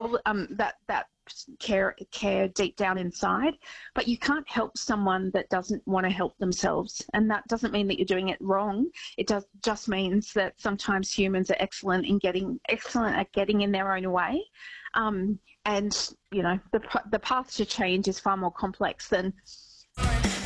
probably that care deep down inside, but you can't help someone that doesn't want to help themselves, and that doesn't mean that you're doing it wrong. It just means that sometimes humans are excellent at getting in their own way, and the path to change is far more complex than